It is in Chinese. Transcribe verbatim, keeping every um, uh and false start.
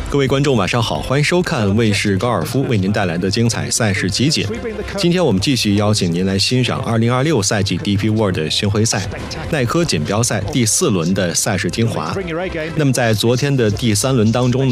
各位观众晚上好，欢迎收看卫视高尔夫为您带来的精彩赛事集锦。今天我们继续邀请您来欣赏二零二六赛季 D P World 巡回赛耐科锦标赛第四轮的赛事精华。那么在昨天的第三轮当中呢，